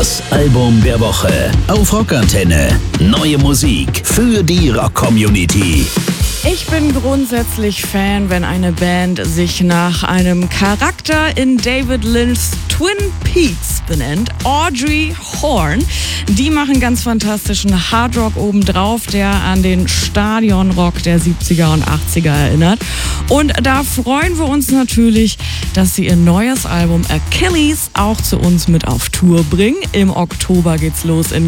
Das Album der Woche auf Rockantenne. Neue Musik für die Rock-Community. Ich bin grundsätzlich Fan, wenn eine Band sich nach einem Charakter in David Lynchs Twin Peaks benennt. Audrey Horne. Die machen ganz fantastischen Hardrock obendrauf, der an den Stadionrock der 70er und 80er erinnert. Und da freuen wir uns natürlich, dass sie ihr neues Album Achilles auch zu uns mit auf Tour bringen. Im Oktober geht's los in